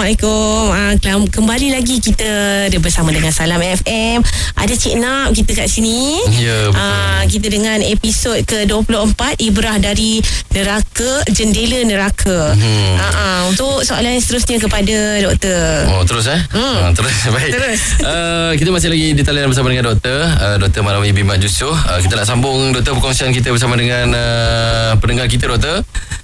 Assalamualaikum. Kembali lagi kita bersama dengan Salam FM. Ada Cik Nak kita kat sini. Ya, kita dengan episod ke-24, Ibrah dari Neraka, Jendela Neraka. Untuk soalan yang seterusnya kepada doktor. Terus terus. Baik. Terus. Kita masih lagi di talian bersama dengan doktor, Dr. Marwawi bin Mat Yusof. Kita nak sambung doktor perkongsian kita bersama dengan pendengar kita, doktor.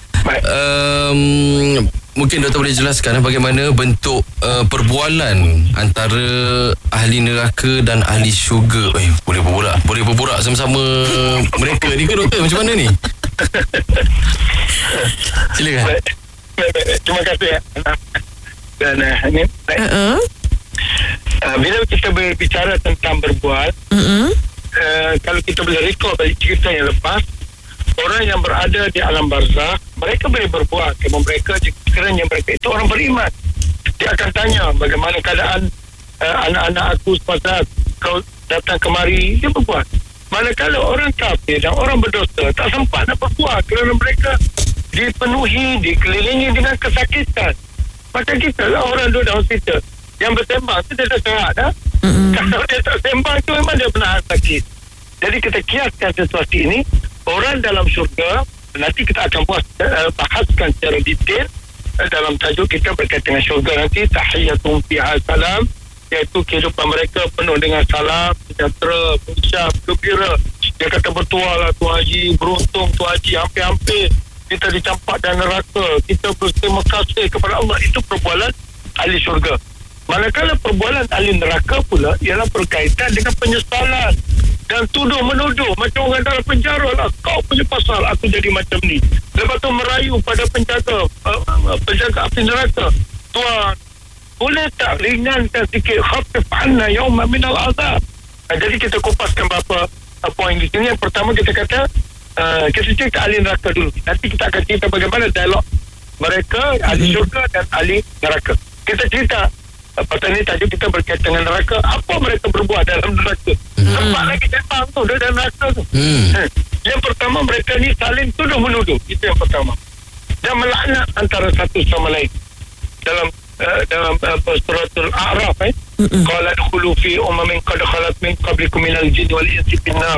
Mungkin doktor boleh jelaskan bagaimana bentuk perbualan antara ahli neraka dan ahli syurga. Boleh berborak sama-sama mereka ni ke, doktor? Macam mana ni? Silakan. Terima kasih. Dan ini bila kita berbicara tentang berbual, kalau kita boleh recall balik cerita yang lepas, orang yang berada di alam barzakh, mereka boleh berbuat kerana mereka, sekiranya mereka itu orang beriman. Dia akan tanya bagaimana keadaan anak-anak aku semasa kau datang kemari. Dia berbuat. Manakala orang kafir dan orang berdosa tak sempat nak berbuat kerana mereka dipenuhi, dikelilingi dengan kesakitan. Macam kita lah, orang duduk dalam hospital yang bersembang tu dia dah sehat dah. Kalau dia tak sembang tu memang dia pernah sakit. Jadi kita kiaskan sesuatu ini, orang dalam syurga, nanti kita akan bahaskan secara detail dalam tajuk kita berkaitan dengan syurga nanti, tahiyatum fiha salam, iaitu kehidupan mereka penuh dengan salam, sejahtera, berucap, gembira. Dia kata bertuah lah Tuan Haji, beruntung Tuan Haji, hampir-hampir kita dicampak dalam neraka, kita berterima kasih kepada Allah. Itu perbualan ahli syurga. Manakala perbualan ahli neraka pula ialah berkaitan dengan penyesalan dan tuduh-menuduh macam orang dalam penjara lah, kau punya pasal aku jadi macam ni. Lepas tu merayu pada penjaga api neraka, Tuan boleh tak ringankan sikit, khafif anna yawma minal azab. Jadi kita kupaskan beberapa poin di sini. Yang pertama kita kata, kita cerita ahli neraka dulu, nanti kita akan cerita bagaimana dialog mereka, ahli syurga dan ahli neraka. Kita cerita pasal ni tajuk kita berkaitan dengan neraka, apa mereka berbuat dalam neraka. Nampak lagi sembang tu dia dalam neraka tu. Yang pertama, mereka ni saling tuduh menuduh. Itu yang pertama. Dan melaknat antara satu sama lain. Dalam suratul A'raf, qala adkhulu fi ummin qad khalat min qablikum minal jinni wal insi fin nar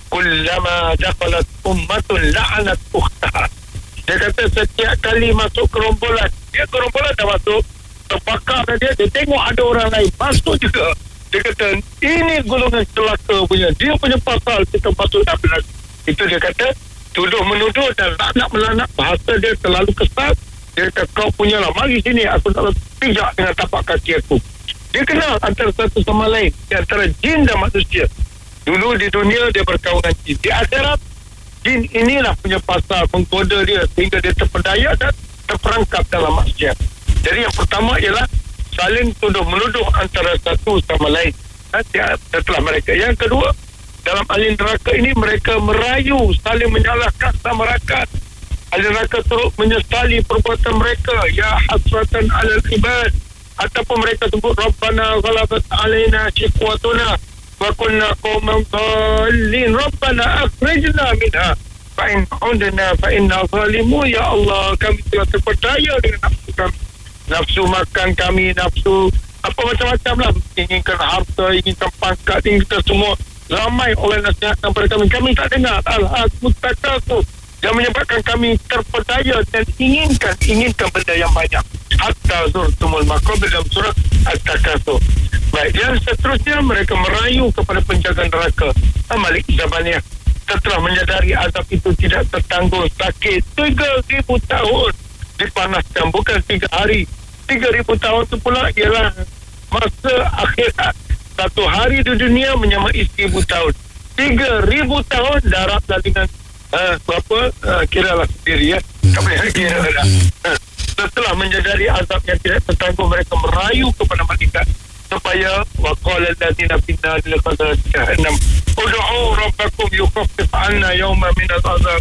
kullama dakhalat ummatun la'anat ukhtaha. Dia kata setiap kali masuk gerombolan, gerombolan dah masuk, terbakar dia tengok ada orang lain masuk juga. Dia kata ini golongan celaka punya, dia punya pasal kita masuk dalam neraka. Itu dia kata tuduh menuduh dan laknat melanak. Bahasa dia terlalu kesat. Dia kata kau punya lah, mari sini aku nak pijak dengan tapak kaki aku. Dia kenal antara satu sama lain, di antara jin dan manusia. Dulu di dunia dia berkawan dengan jin, di akhirat jin inilah punya pasal menggoda dia sehingga dia terpedaya dan terperangkap dalam maksiat. Jadi yang pertama ialah saling tuduh-menuduh antara satu sama lain setelah mereka. Yang kedua, dalam ahli neraka ini mereka merayu, saling menyalahkan sama rakan. Ahli neraka terus menyesali perbuatan mereka, ya hasratan alal ibad, ataupun mereka sebut Rabbana ghalabat alaina shiqwatuna wa kunna qauman dhalin Rabbana akhrijna minha fa in udna fa inna zalimun. Ya Allah, kami telah terpedaya dengan nafsu kami, nafsu makan kami, nafsu apa macam-macam lah, inginkan harta, inginkan pangkat, inginkan semua. Ramai orang nasihatkan kepada kami tak dengar. Al-Mutakasur yang menyebabkan kami terpedaya dan inginkan benda yang banyak. Hatta zurtumul maqabir dalam surah At-Takasur. Baik, yang seterusnya mereka merayu kepada penjaga neraka, Malik Zabaniyah, setelah menyadari azab itu tidak tertanggung, sakit 3,000 tahun dipanaskan, bukan 3 hari. 3,000 tahun itu pula ialah masa akhirat. Satu hari di dunia menyamai 1,000 tahun. 3,000 tahun darablah dengan berapa? Kiralah sendiri ya. Kami kira dah. Setelah menyadari azab yang tidak tertanggung, mereka merayu kepada malaikat supaya waqala alladziina finna lil-qadar jahannam ud'u rabbakum yukhaffif 'anna yawman min al-'azab.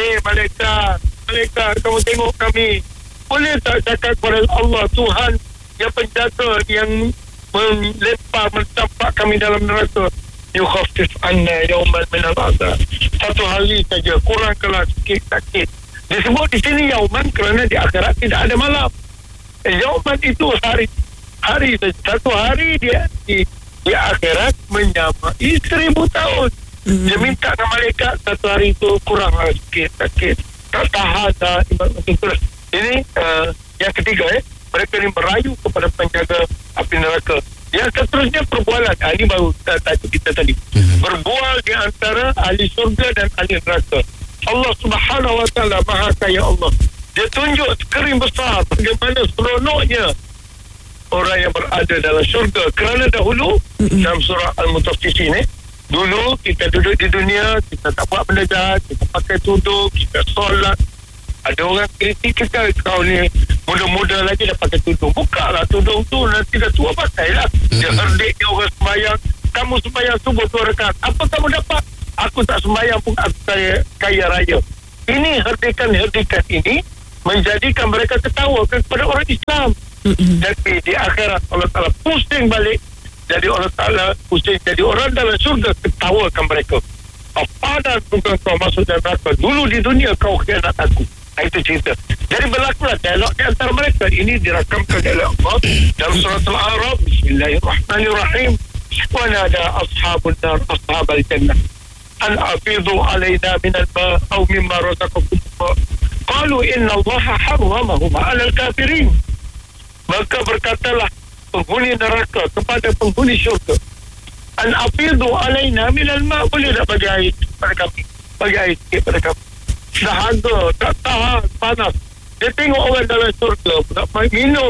Malaikat, kamu tengok kami. Boleh tak cakap kepada Allah, Tuhan yang penjaga, yang melempar, mencampak kami dalam neraka, yukhaffif 'anna yawman min al-'azab. Satu hari saja, kurangkanlah sikit sakit. Disebut di sini yauman kerana di akhirat tidak ada malam. Yauman itu hari satu hari dia di akhirat menyamai 1000 tahun. Dia minta ke malaikat satu hari itu kurang sikit, sakit, tak tahan dah. Ini yang ketiga, mereka ni merayu kepada penjaga api neraka. Yang seterusnya perbualan. Ini baru tajuk kita tadi. Berbual di antara ahli surga dan ahli neraka. Allah Subhanahu Wa Taala Maha Kaya Allah. Dia tunjuk skrin besar bagaimana seronoknya orang yang berada dalam syurga. Kerana dahulu dalam surah Al-Mutaffifin dulu kita duduk di dunia, kita tak buat benda jahat, kita pakai tudung, kita solat. Ada orang kritik kita, kau ni muda-muda lagi dah pakai tudung. Buka lah tudung tu, nanti dah tua pakai lah. Dia herdik dia orang sembahyang. Kamu sembahyang subuh 2 rakaat. Apa kamu dapat? Aku tak sembahyang pun aku kaya raya. Ini herdikan ini menjadikan mereka ketawa kepada orang Islam. Tapi di akhirat Allah Ta'ala pusing balik. Jadi Allah Ta'ala pusing jadi orang dalam syurga, ketawakan mereka. Apa bukan kau masuk dalam neraka? Dulu di dunia kau khianat aku. Itu cerita. Jadi berlakulah dialog di antara mereka. Ini dirakamkan oleh Allah dalam surah Al-A'raf. Bismillahirrahmanirrahim. Wa nada ashabun nar ashabal jannah an afidu alaina minal ma' aw mimma razaqakum Allah. Qalu inna Allah harramahuma 'alal kafirin. Maka berkatalah penghuni neraka kepada penghuni syurga, an afidu alaina minal ma', boleh tak bagi air pada kami, bagi air sikit pada kami. Dahaga, tak tahan panas. Dia tengok orang dalam syurga nak minum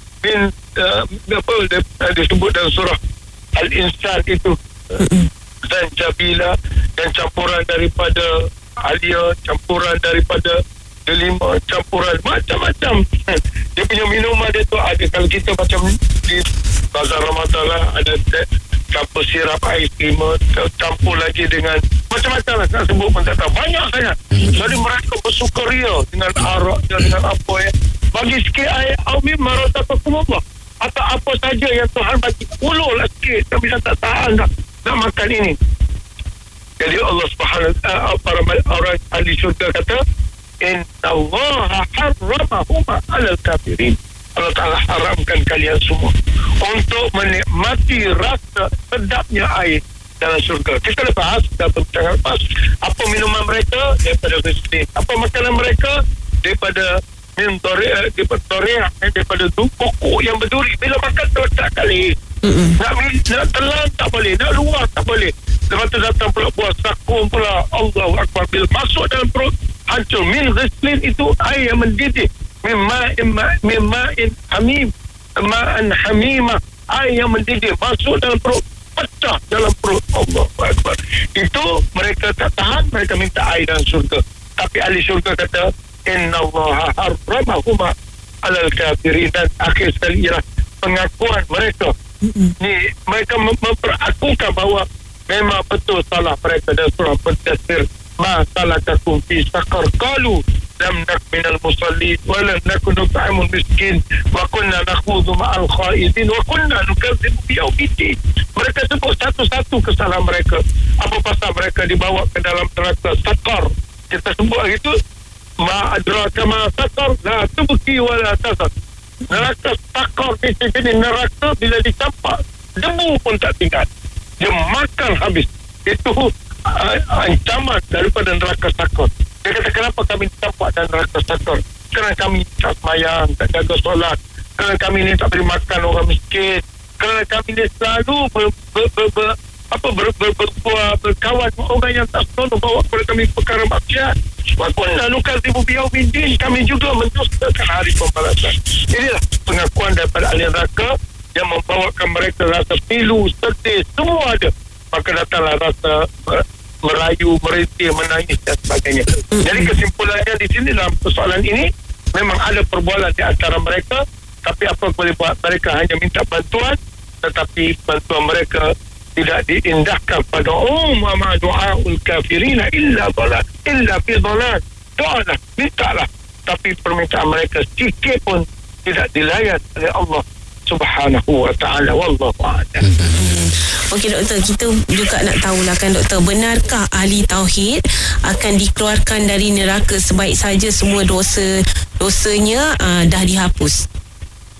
disebut dalam surah Al-Insan itu dan Jabila, dan campuran daripada Alia, campuran daripada delima, campuran macam-macam. Dia punya minuman dia tu ada, kalau kita macam di Bazar Ramadan lah, ada campur sirap ais krim, campur lagi dengan macam-macam lah, nak sebut pun tak tahu, banyak sangat. Jadi mereka bersukaria dengan arak dengan apa bagi sikit air awim maratakumullah, atau apa saja yang Tuhan bagi, ulurlah sikit, tapi tak tahan nak makan ini. Jadi Allah Subhanahu para orang ahli syurga kata, innallaha harramahuma 'alal kafirin. Allah Ta'ala haramkan kalian semua untuk menikmati rasa sedapnya air dalam syurga. Kita dah bahas dalam perbincangan lepas, apa minuman mereka daripada Rizqin, apa makanan mereka daripada daripada pokok yang berduri. Bila makan tak kali nak telan tak boleh, nak luar tak boleh. Lepas tu datang pula buah sakum pula, Allahu Akbar, bila masuk dalam perut hancur. Min Rizqin itu air yang mendidih, mima'in hamim, ma'an hamimah, air yang mendidih masuk dalam perut, pecah dalam perut. Allahu Akbar. Itu mereka tak tahan, mereka minta air dalam syurga. Tapi ahli syurga kata, innallaha harramahuma 'alal kafirin. Dan akhir sekali ialah pengakuan mereka. Ni mereka memperakukan bahawa memang betul salah mereka. Dan surah Mudaththir, ma salakakum fi saqar, qalu lam nak minal musallin wa lam nakun nut'imul miskin wa kunna nakhudhu ma'al khaidin wa kunna nukadzibu bi yaumiddin. Mereka sebut satu-satu kesalahan mereka. Apa pasal mereka dibawa ke dalam neraka saqar. Kita sebut itu, ma adraka ma saqar, la tubqi wa la tasar. Neraka saqar itu jenis neraka bila dicampak debu pun tak tinggal, dia makan habis. Itu ancaman daripada neraka saqar. Dia kata, kenapa kami dicampak dalam neraka saqar? Kerana kami tak semayang, tak jaga solat, kerana kami ni tak beri makan orang miskin, kerana kami ni selalu berkawan orang yang tak senonoh, bawa kepada kami perkara maksiat. Wa kunna nukadzibu bi yaumiddin, kami juga mendustakan hari pembalasan. Inilah pengakuan daripada ahli neraka yang membawakan mereka rasa pilu, sedih, semua ada. Maka datanglah rasa merayu, merintih, menangis dan sebagainya. Jadi kesimpulannya di sini dalam persoalan ini, memang ada perbualan di antara mereka, tapi apa boleh buat, mereka hanya minta bantuan, tetapi bantuan mereka tidak diindahkan pada ma du'aul kafirina illa fi dhalal. Doalah, mintalah, tapi permintaan mereka sikit pun tidak dilayan oleh Allah Subhanahu wa ta'ala. Wallahu a'lam. Okey doktor, kita juga nak tahulah kan doktor, benarkah ahli tauhid akan dikeluarkan dari neraka sebaik saja semua dosanya dah dihapus?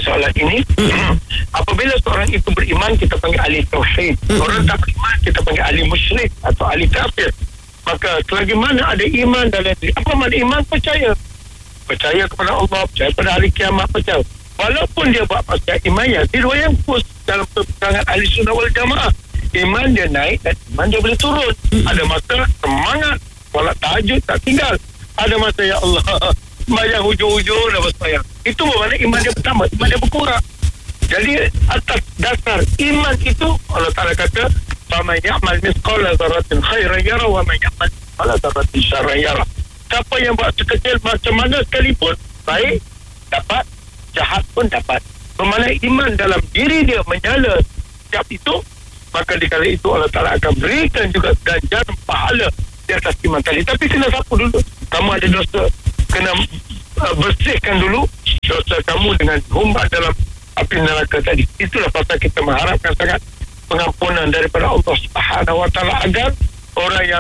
soalan ini. Apabila seorang itu beriman, kita panggil ahli tauhid. Orang tak beriman, kita panggil ahli musyrik atau ahli kafir. Maka selagi mana ada iman dalam diri. Apa makna iman? Percaya kepada Allah, percaya pada hari kiamat, percaya. Walaupun dia buat maksiat, imannya yang khusus dalam peperangan ahli sunnah wal jamaah. Iman dia naik dan iman dia boleh turun. Ada masa semangat, solat tahajud tak tinggal. Ada masa ya Allah, sembahyang hujung-hujung dah bersembahyang. Itu bermakna iman dia bertambah, iman dia berkurang. Jadi atas dasar iman itu Allah Ta'ala kata, faman ya'mal mithqala dzarratin khairan yara wa man ya'mal mithqala dzarratin syarran yara. Siapa yang buat sekecil macam mana sekalipun, baik dapat, jahat pun dapat. Bermakna iman dalam diri dia menyala setiap itu, maka di kala itu Allah Ta'ala akan berikan juga ganjaran pahala di atas iman tadi. Tapi kena sapu dulu. Kamu ada dosa, kena bersihkan dulu dosa kamu dengan humbat dalam api neraka tadi. Itulah pasal kita mengharapkan sangat pengampunan daripada Allah Subhanahu Wa Ta'ala agar orang yang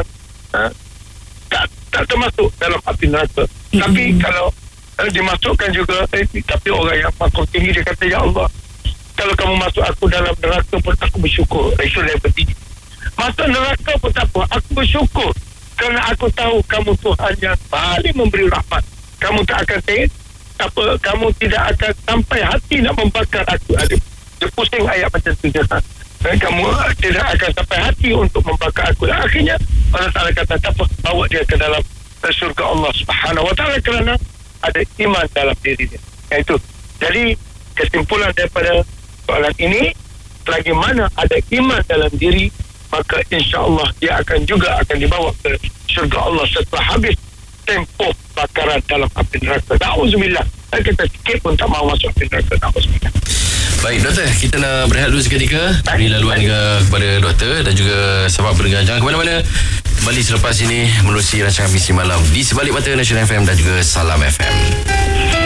tak termasuk dalam api neraka. Tapi kalau dimasukkan juga, tapi orang yang makom tinggi dia kata, ya Allah, kalau kamu masuk aku dalam neraka pun aku bersyukur. Itu yang penting. Masuk neraka pun tak apa, aku bersyukur. Kerana aku tahu kamu Tuhan yang paling memberi rahmat. Kamu tak akan kamu tidak akan sampai hati nak membakar aku. Dia pusing ayat macam tu. Kamu tidak akan sampai hati untuk membakar aku. Dan akhirnya Allah Ta'ala kata, tak apa, bawa dia ke dalam surga Allah Subhanahu Wa Ta'ala kerana ada iman dalam diri dia. Itu. Jadi kesimpulan daripada soalan ini, selagi mana ada iman dalam diri, maka insya-Allah dia akan dibawa ke syurga Allah setelah habis tempoh bakaran dalam api neraka. Na'udzubillah. Kita sikit pun tak mahu masuk api neraka. Na'udzubillah. Baik doktor, kita nak berehat dulu seketika. Beri laluan kepada doktor dan juga sahabat pendengar. Jangan ke mana-mana. Kembali selepas ini menerusi rancangan Misi Malam di Sebalik Mata Nasional FM dan juga Salam FM.